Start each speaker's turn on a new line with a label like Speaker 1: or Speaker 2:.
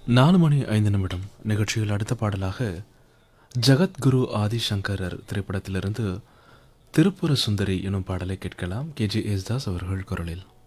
Speaker 1: 4 மணி 5 நிமிடம் நிகழ்ச்சியில் அடுத்த பாடலாக ஜகத்குரு ஆதிசங்கரர் திரைப்படத்திலிருந்து திருப்புர சுந்தரி எனும் பாடலை கேட்கலாம். KG யேசுதாஸ் அவர்கள் குரலில்.